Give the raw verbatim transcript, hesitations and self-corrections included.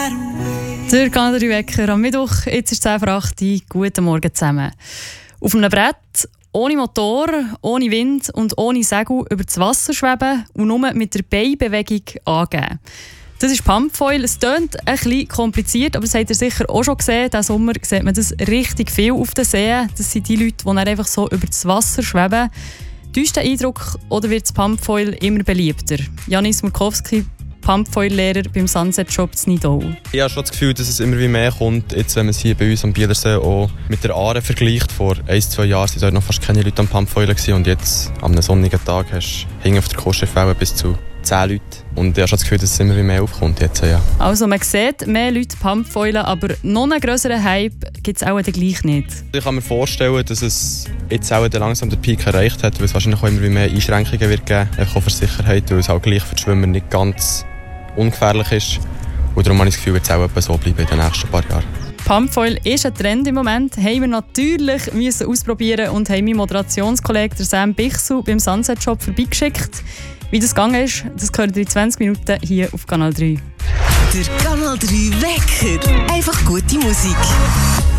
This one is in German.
Der Kanal drei Wecker am Mittwoch, jetzt ist zehn vor acht. Guten Morgen zusammen. Auf einem Brett, ohne Motor, ohne Wind und ohne Segel über das Wasser schweben und nur mit der Beinbewegung angeben. Das ist Pumpfoil. Es klingt ein bisschen kompliziert, aber das habt ihr sicher auch schon gesehen. Diesen Sommer sieht man das richtig viel auf den Seen. Das sind die Leute, die dann einfach so über das Wasser schweben. Täuscht der Eindruck oder wird das Pumpfoil immer beliebter? Janis Murkowski, Pumpfoil-Lehrer beim Sunset Shop in Nidau. Ich habe schon das Gefühl, dass es immer wie mehr kommt, jetzt, wenn man es hier bei uns am Bielersee auch mit der Aare vergleicht. Vor ein, zwei Jahren waren dort noch fast keine Leute am Pumpfoilen und jetzt, an einem sonnigen Tag, hast du hinten auf der Kurschiffwelle bis zu zehn Leute. Und ich habe schon das Gefühl, dass es immer wie mehr aufkommt jetzt, ja. Also man sieht mehr Leute Pumpfoilen, aber noch einen grösseren Hype gibt es auch gleich nicht. Ich kann mir vorstellen, dass es jetzt auch langsam den Peak erreicht hat, weil es wahrscheinlich auch immer wie mehr Einschränkungen wird geben, einfach auch für Sicherheit, weil es auch gleich für die Schwimmer nicht ganz ungefährlich ist. Und darum habe ich das Gefühl, wird es auch etwa so bleiben in den nächsten paar Jahren. Pumpfoil ist ein Trend im Moment, haben wir natürlich müssen ausprobieren und haben meinen Moderationskollegen Sam Bichsel beim Sunset Shop vorbeigeschickt. Wie das gegangen ist, das gehört in zwanzig Minuten hier auf Kanal drei. Der Kanal drei Wecker. Einfach gute Musik.